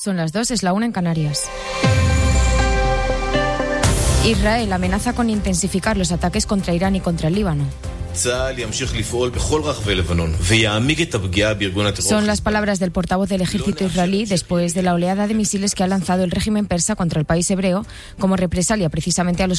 Son las 2, es la 1 en Canarias. Israel amenaza con intensificar los ataques contra Irán y contra el Líbano. Son las palabras del portavoz del ejército israelí después de la oleada de misiles que ha lanzado el régimen persa contra el país hebreo como represalia precisamente a los